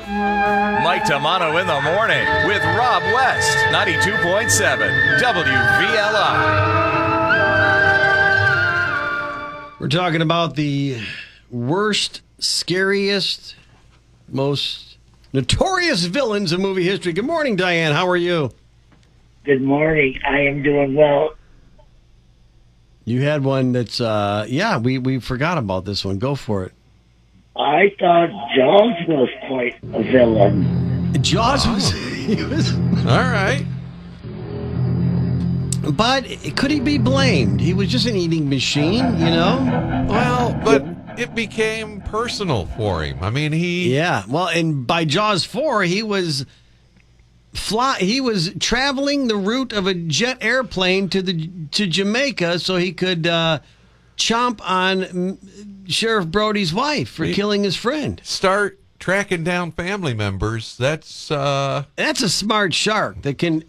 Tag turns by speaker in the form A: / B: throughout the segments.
A: Mike Tamano in the morning with Rob West, 92.7 WVLI.
B: We're talking about the worst, scariest, most notorious villains in movie history. Good morning, Diane. How are you?
C: Good morning. I am doing well.
B: You had one that's, we forgot about this one. Go for it.
C: I thought Jaws was quite a villain.
B: Jaws was...
D: All right.
B: But could he be blamed? He was just an eating machine, you know?
D: Well, but it became personal for him. I mean,
B: Yeah, well, and by Jaws 4, he was traveling the route of a jet airplane to Jamaica so he could chomp on Sheriff Brody's wife for killing his friend.
D: Start tracking down family members. That's
B: a smart shark that can,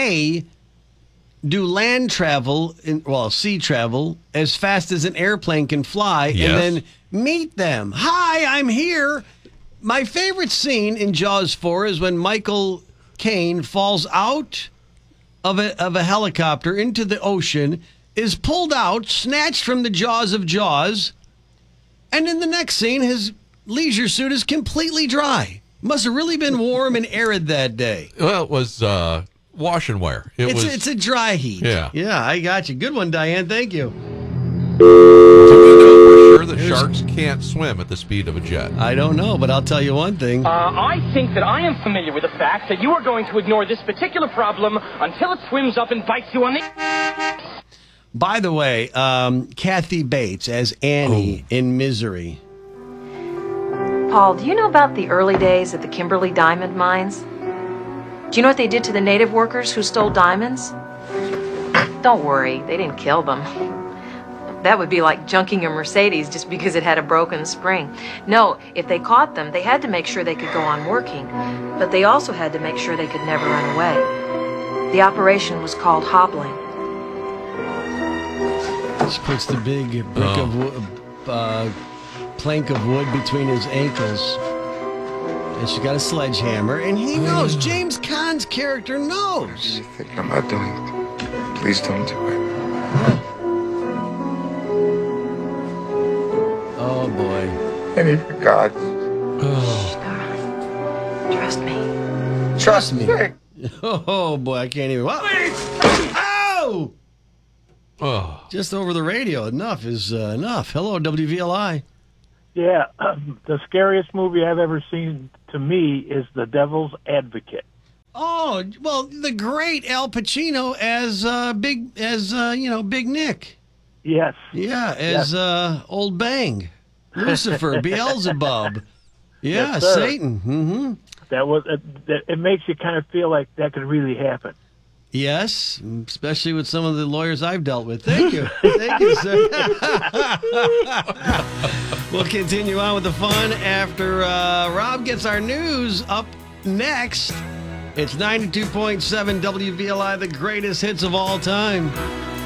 B: do land travel, sea travel, as fast as an airplane can fly,
D: Yes.
B: and then meet them. Hi, I'm here. My favorite scene in Jaws 4 is when Michael Caine falls out of a helicopter into the ocean, is pulled out, snatched from the jaws of Jaws, and in the next scene, his leisure suit is completely dry. Must have really been warm and arid that day.
D: well, it was wash and wear.
B: It's a dry heat.
D: Yeah.
B: Yeah, I got you. Good one, Diane. Thank you.
D: Do we know for sure that sharks can't swim at the speed of a jet?
B: I don't know, but I'll tell you one thing.
E: I think that I am familiar with the fact that you are going to ignore this particular problem until it swims up and bites you on the...
B: By the way, Kathy Bates as Annie in Misery.
F: Paul, do you know about the early days at the Kimberley Diamond Mines? Do you know what they did to the native workers who stole diamonds? Don't worry, they didn't kill them. That would be like junking a Mercedes just because it had a broken spring. No, if they caught them, they had to make sure they could go on working. But they also had to make sure they could never run away. The operation was called hobbling.
B: Just puts the big plank of wood between his ankles. And she got a sledgehammer, and he knows. James Caan's character knows.
G: You think I'm not doing it? Please don't do it.
B: Oh, boy.
G: And he forgot.
F: Shh, darling. Trust me.
B: Trust me. Oh, boy, I can't even. What? Ow!
D: Oh.
B: Just over the radio. Enough is enough. Hello, WVLI.
H: Yeah, the scariest movie I've ever seen to me is The Devil's Advocate.
B: Oh, well, the great Al Pacino as Big Nick.
H: Yes.
B: Yeah, as Old Bang, Lucifer, Beelzebub. Yeah,
H: Yes, sir.
B: Satan. Mm-hmm.
H: That was it makes you kind of feel like that could really happen.
B: Yes, especially with some of the lawyers I've dealt with. Thank you. Thank you, sir. We'll continue on with the fun after Rob gets our news up next. It's 92.7 WVLI, the greatest hits of all time.